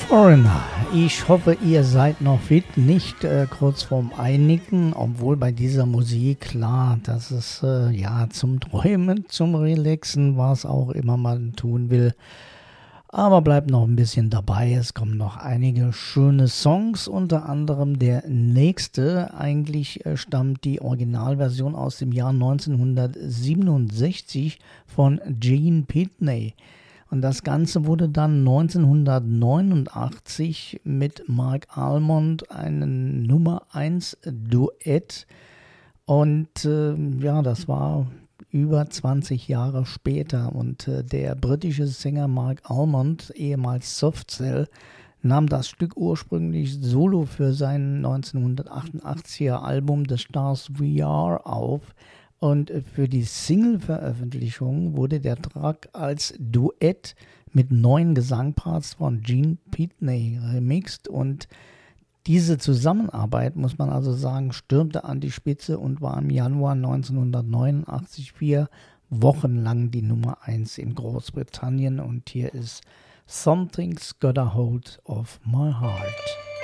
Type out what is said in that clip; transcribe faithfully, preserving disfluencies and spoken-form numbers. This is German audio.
Foreigner, ich hoffe, ihr seid noch fit, nicht äh, kurz vorm Einigen, obwohl bei dieser Musik, klar, das ist äh, ja zum Träumen, zum Relaxen, was auch immer man tun will. Aber bleibt noch ein bisschen dabei, es kommen noch einige schöne Songs, unter anderem der nächste. Eigentlich äh, stammt die Originalversion aus dem Jahr neunzehnhundertsiebenundsechzig von Gene Pitney. Und das Ganze wurde dann neunzehnhundertneunundachtzig mit Marc Almond ein Nummer eins Duett. Und äh, ja, das war über zwanzig Jahre später. Und äh, der britische Sänger Marc Almond, ehemals Soft Cell, nahm das Stück ursprünglich solo für sein neunzehnhundertachtundachtziger Album The Stars We Are auf. Und für die Single-Veröffentlichung wurde der Track als Duett mit neun Gesangparts von Gene Pitney remixt. Und diese Zusammenarbeit, muss man also sagen, stürmte an die Spitze und war im Januar neunzehnhundertneunundachtzig vier Wochen lang die Nummer eins in Großbritannien. Und hier ist Something's Got a Hold of My Heart.